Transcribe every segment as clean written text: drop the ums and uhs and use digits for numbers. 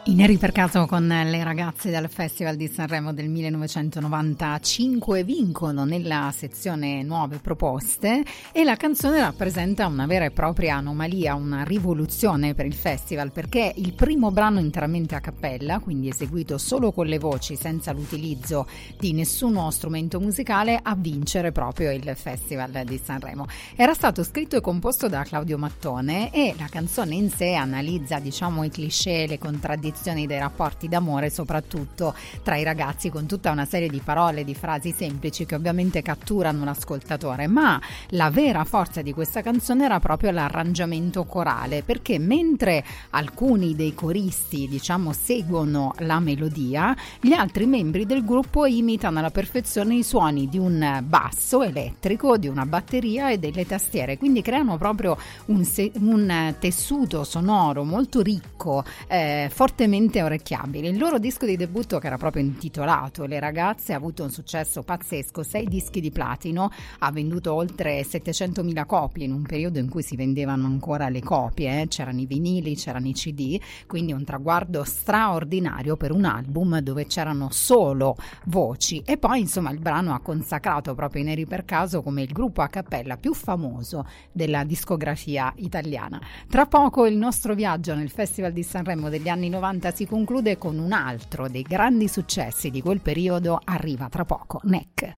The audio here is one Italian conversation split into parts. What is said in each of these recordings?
I Neri per caso con le ragazze del Festival di Sanremo del 1995 vincono nella sezione nuove proposte e la canzone rappresenta una vera e propria anomalia, una rivoluzione per il festival, perché il primo brano interamente a cappella, quindi eseguito solo con le voci senza l'utilizzo di nessuno strumento musicale, a vincere proprio il Festival di Sanremo. Era stato scritto e composto da Claudio Mattone e la canzone in sé analizza, diciamo, i cliché, le contraddizioni dei rapporti d'amore, soprattutto tra i ragazzi, con tutta una serie di parole, di frasi semplici che ovviamente catturano l'ascoltatore, ma la vera forza di questa canzone era proprio l'arrangiamento corale, perché mentre alcuni dei coristi, diciamo, seguono la melodia, gli altri membri del gruppo imitano alla perfezione i suoni di un basso elettrico, di una batteria e delle tastiere, quindi creano proprio un tessuto sonoro molto ricco, fortemente orecchiabile. Il loro disco di debutto, che era proprio intitolato Le ragazze, ha avuto un successo pazzesco, 6 dischi di platino, ha venduto oltre 700.000 copie in un periodo in cui si vendevano ancora le copie, c'erano i vinili, c'erano i CD, quindi un traguardo straordinario per un album dove c'erano solo voci. E poi insomma il brano ha consacrato proprio i Neri per caso come il gruppo a cappella più famoso della discografia italiana. Tra poco il nostro viaggio nel Festival di Sanremo degli anni 90 si conclude con un altro dei grandi successi di quel periodo. Arriva tra poco NEC.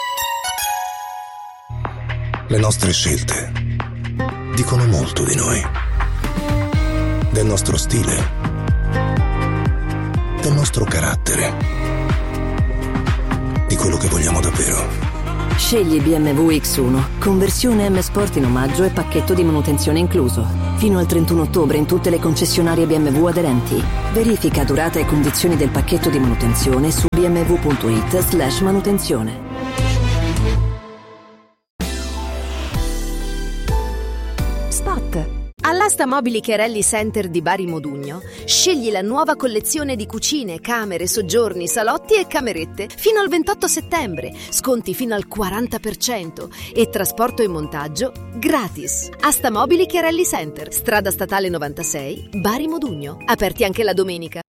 Le nostre scelte dicono molto di noi, del nostro stile, del nostro carattere, di quello che vogliamo davvero. Scegli BMW X1, conversione M Sport in omaggio e pacchetto di manutenzione incluso. Fino al 31 ottobre in tutte le concessionarie BMW aderenti. Verifica durata e condizioni del pacchetto di manutenzione su bmw.it/manutenzione. Spot. All'Asta Mobili Chiarelli Center di Bari Modugno, scegli la nuova collezione di cucine, camere, soggiorni, salotti e camerette fino al 28 settembre, sconti fino al 40% e trasporto e montaggio gratis. Asta Mobili Chiarelli Center, strada statale 96, Bari Modugno, aperti anche la domenica.